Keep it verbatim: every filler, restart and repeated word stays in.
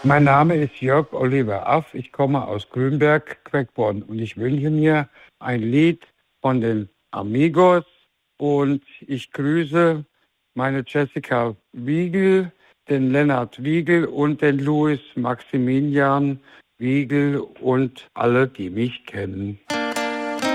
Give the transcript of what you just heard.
Mein Name ist Jörg Oliver Aff. Ich komme aus Grünberg, Quickborn, und ich wünsche mir ein Lied von den Amigos und ich grüße meine Jessica Wiegel, den Lennart Wiegel und den Louis Maximilian Wiegel und alle, die mich kennen.